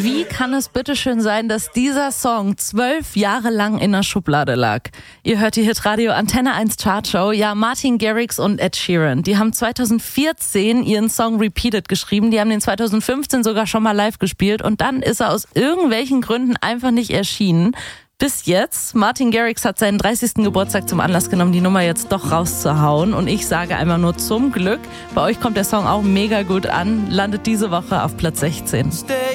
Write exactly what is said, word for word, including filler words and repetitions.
Wie kann es bitteschön sein, dass dieser Song zwölf Jahre lang in der Schublade lag? Ihr hört die Hitradio Antenne eins Chartshow. Ja, Martin Garrix und Ed Sheeran, die haben zweitausendvierzehn ihren Song Repeated geschrieben. Die haben den zweitausendfünfzehn sogar schon mal live gespielt und dann ist er aus irgendwelchen Gründen einfach nicht erschienen. Bis jetzt. Martin Garrix hat seinen dreißigsten Geburtstag zum Anlass genommen, die Nummer jetzt doch rauszuhauen. Und ich sage einmal nur zum Glück. Bei euch kommt der Song auch mega gut an. Landet diese Woche auf Platz sechzehn.